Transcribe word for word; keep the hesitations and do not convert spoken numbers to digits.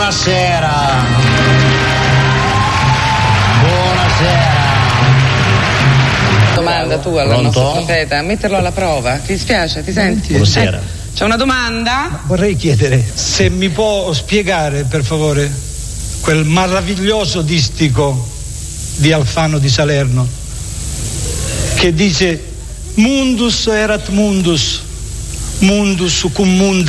Buonasera. Buonasera. Domanda tu al Pronto? nostro profeta, metterlo alla prova. Ti dispiace? Ti senti? Buonasera. Eh, c'è una domanda? Vorrei chiedere se mi può spiegare, per favore, quel meraviglioso distico di Alfano di Salerno che dice Mundus erat mundus, mundus cum mundus